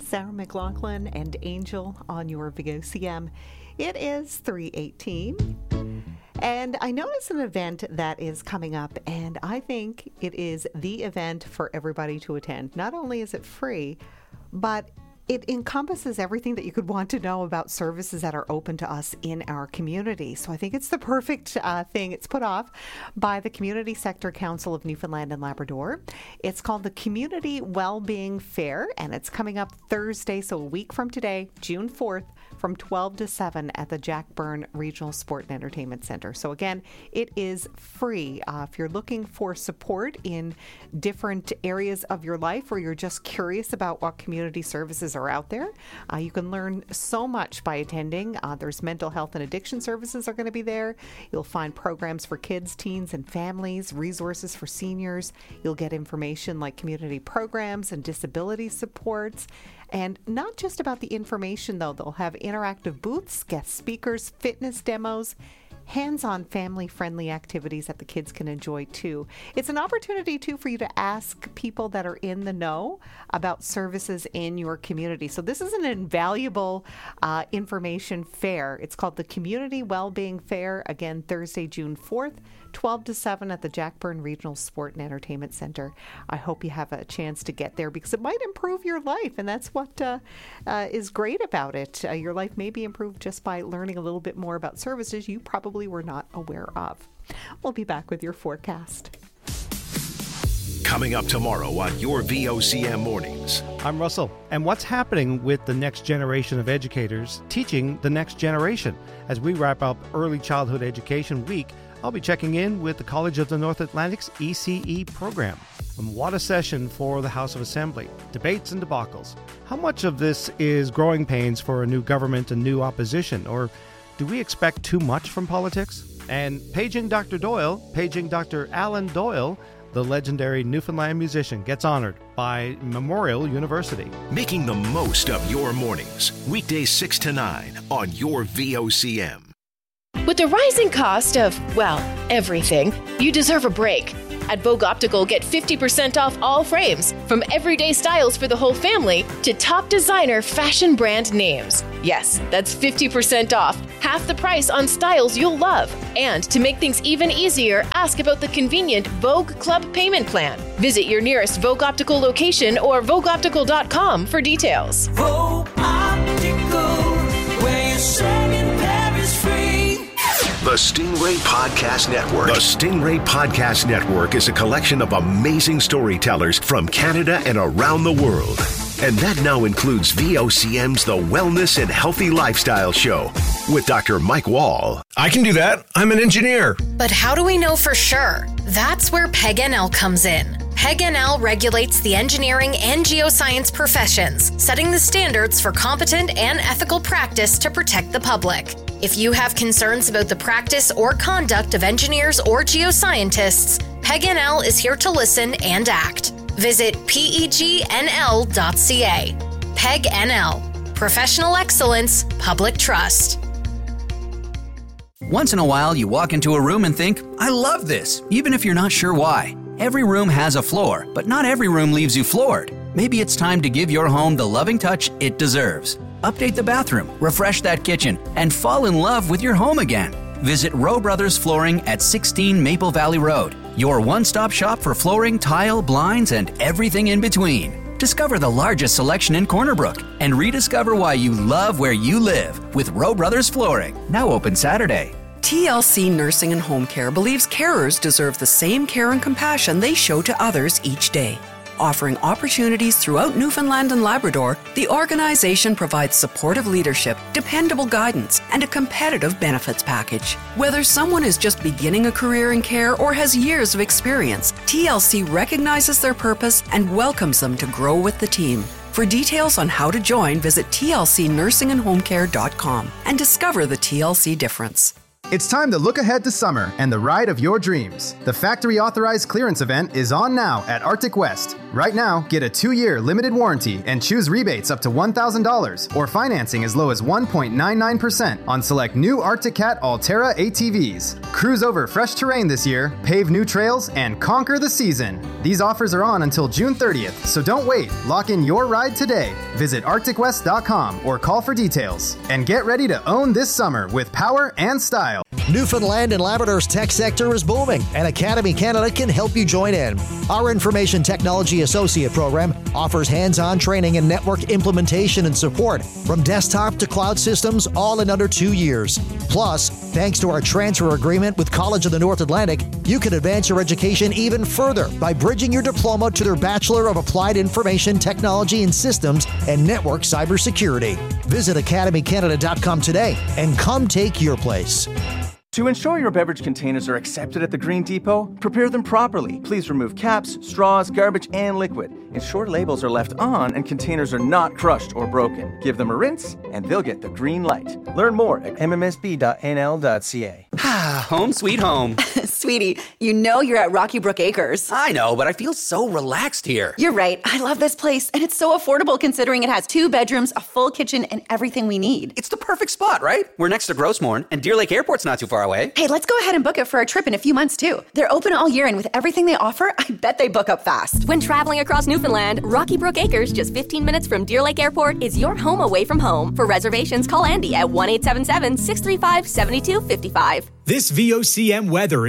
Sarah McLaughlin and Angel on your VOCM. It is 3:18. And I notice an event that is coming up, and I think it is the event for everybody to attend. Not only is it free, but it encompasses everything that you could want to know about services that are open to us in our community. So I think it's the perfect thing. It's put off by the Community Sector Council of Newfoundland and Labrador. It's called the Community Wellbeing Fair, and it's coming up Thursday, so a week from today, June 4th, from 12 to 7 at the Jack Byrne Regional Sport and Entertainment Center. So again, it is free. If you're looking for support in different areas of your life, or you're just curious about what community services are out there, you can learn so much by attending. There's mental health and addiction services are going to be there. You'll find programs for kids, teens, and families, resources for seniors. You'll get information like community programs and disability supports. And not just about the information, though. They'll have interactive booths, guest speakers, fitness demos, hands-on family-friendly activities that the kids can enjoy, too. It's an opportunity, too, for you to ask people that are in the know about services in your community. So this is an invaluable information fair. It's called the Community Wellbeing Fair, again, Thursday, June 4th. 12 to 7 at the Jack Byrne Regional Sport and Entertainment Center. I hope you have a chance to get there because it might improve your life, and that's what is great about it. Your life may be improved just by learning a little bit more about services you probably were not aware of. We'll be back with your forecast. Coming up tomorrow on your VOCM Mornings. I'm Russell. And what's happening with the next generation of educators teaching the next generation? As we wrap up Early Childhood Education Week, I'll be checking in with the College of the North Atlantic's ECE program. And what a session for the House of Assembly. Debates and debacles. How much of this is growing pains for a new government and new opposition? Or do we expect too much from politics? And paging Dr. Doyle, paging Dr. Alan Doyle, the legendary Newfoundland musician, gets honored by Memorial University. Making the most of your mornings. Weekdays 6 to 9 on your VOCM. With the rising cost of, well, everything, you deserve a break. At Vogue Optical, get 50% off all frames, from everyday styles for the whole family to top designer fashion brand names. Yes, that's 50% off, half the price on styles you'll love. And to make things even easier, ask about the convenient Vogue Club payment plan. Visit your nearest Vogue Optical location or VogueOptical.com for details. Vogue Optical, where you're saving Paris free. The Stingray Podcast Network. The Stingray Podcast Network is a collection of amazing storytellers from Canada and around the world. And that now includes VOCM's The Wellness and Healthy Lifestyle Show with Dr. Mike Wall. I can do that. I'm an engineer. But how do we know for sure? That's where PEG-NL comes in. PEG-NL regulates the engineering and geoscience professions, setting the standards for competent and ethical practice to protect the public. If you have concerns about the practice or conduct of engineers or geoscientists, PEG-NL is here to listen and act. Visit pegnl.ca. PEG-NL. Professional excellence, public trust. Once in a while, you walk into a room and think, I love this, even if you're not sure why. Every room has a floor, but not every room leaves you floored. Maybe it's time to give your home the loving touch it deserves. Update the bathroom, refresh that kitchen, and fall in love with your home again. Visit Rowe Brothers Flooring at 16 Maple Valley Road, your one-stop shop for flooring, tile, blinds, and everything in between. Discover the largest selection in Corner Brook and rediscover why you love where you live with Rowe Brothers Flooring, now open Saturday. TLC Nursing and Home Care believes carers deserve the same care and compassion they show to others each day. Offering opportunities throughout Newfoundland and Labrador, the organization provides supportive leadership, dependable guidance, and a competitive benefits package. Whether someone is just beginning a career in care or has years of experience, TLC recognizes their purpose and welcomes them to grow with the team. For details on how to join, visit tlcnursingandhomecare.com and discover the TLC difference. It's time to look ahead to summer and the ride of your dreams. The factory authorized clearance event is on now at Arctic West. Right now, get a 2-year limited warranty and choose rebates up to $1,000 or financing as low as 1.99% on select new Arctic Cat Altera ATVs. Cruise over fresh terrain this year, pave new trails, and conquer the season. These offers are on until June 30th, so don't wait. Lock in your ride today. Visit arcticwest.com or call for details. And get ready to own this summer with power and style. Newfoundland and Labrador's tech sector is booming, and Academy Canada can help you join in. Our Information Technology Associate Program offers hands-on training and network implementation and support from desktop to cloud systems, all in under 2 years. Plus, thanks to our transfer agreement with College of the North Atlantic, you can advance your education even further by bridging your diploma to their Bachelor of Applied Information Technology and Systems and Network Cybersecurity. Visit academycanada.com today and come take your place. To ensure your beverage containers are accepted at the Green Depot, prepare them properly. Please remove caps, straws, garbage, and liquid. Ensure labels are left on and containers are not crushed or broken. Give them a rinse, and they'll get the green light. Learn more at mmsb.nl.ca. Home sweet home. Sweetie, you know you're at Rocky Brook Acres. I know, but I feel so relaxed here. You're right. I love this place, and it's so affordable considering it has 2 bedrooms, a full kitchen, and everything we need. It's the perfect spot, right? We're next to Grossmorn, and Deer Lake Airport's not too far away. Hey, let's go ahead and book it for a trip in a few months, too. They're open all year, and with everything they offer, I bet they book up fast. When traveling across Newfoundland, Rocky Brook Acres, just 15 minutes from Deer Lake Airport, is your home away from home. For reservations, call Andy at 1-877-635-7255. This VOCM weather